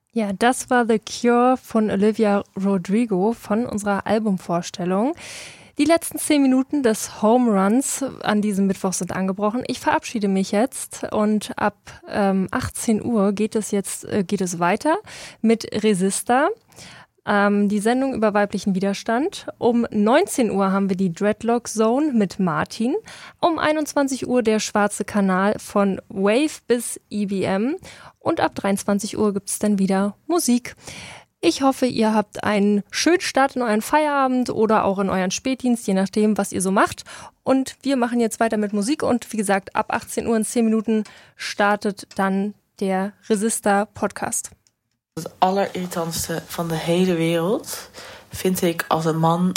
Ja, das war The Cure von Olivia Rodrigo von unserer Albumvorstellung. Die letzten 10 Minuten des Home Runs an diesem Mittwoch sind angebrochen. Ich verabschiede mich jetzt und ab 18 Uhr geht es weiter mit Resista. Die Sendung über weiblichen Widerstand. Um 19 Uhr haben wir die Dreadlock Zone mit Martin. Um 21 Uhr der Schwarze Kanal von Wave bis EBM. Und ab 23 Uhr gibt es dann wieder Musik. Ich hoffe, ihr habt einen schönen Start in euren Feierabend oder auch in euren Spätdienst, je nachdem, was ihr so macht. Und wir machen jetzt weiter mit Musik. Und wie gesagt, ab 18 Uhr in 10 Minuten startet dann der Resista-Podcast. Het allerirritantste van de hele wereld vind ik als een man